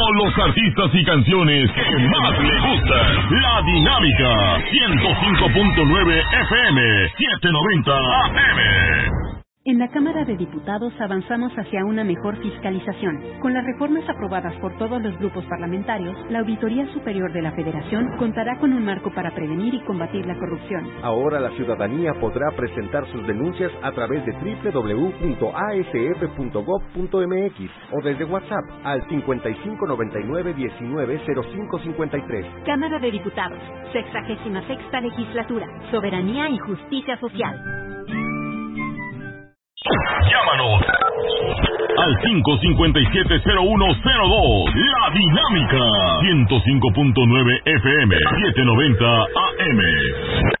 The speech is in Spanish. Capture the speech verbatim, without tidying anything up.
con los artistas y canciones que más le gustan. La Dinámica, ciento cinco punto nueve F M, setecientos noventa A M. En la Cámara de Diputados avanzamos hacia una mejor fiscalización. Con las reformas aprobadas por todos los grupos parlamentarios, la Auditoría Superior de la Federación contará con un marco para prevenir y combatir la corrupción. Ahora la ciudadanía podrá presentar sus denuncias a través de doble u doble u doble u punto a s f punto gob punto m x o desde WhatsApp al cincuenta y cinco noventa y nueve diecinueve cero cinco cincuenta y tres. Cámara de Diputados, sexagésima sexta legislatura, soberanía y justicia social. Llámanos al cinco cinco siete cero uno cero dos. La Dinámica, ciento cinco punto nueve F M, setecientos noventa A M.